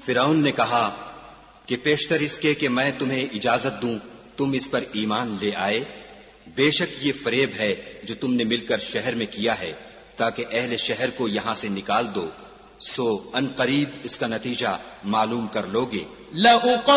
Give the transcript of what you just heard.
फिरौन ने कहा कि पेशतर इसके कि मैं तुम्हें इजाजत दूं तुम इस पर ईमान ले आए। बेशक ये फरेब है जो तुमने मिलकर शहर में किया है ताकि अहले शहर को यहां से निकाल दो। सो अनकरीब इसका नतीजा मालूम कर लोगे।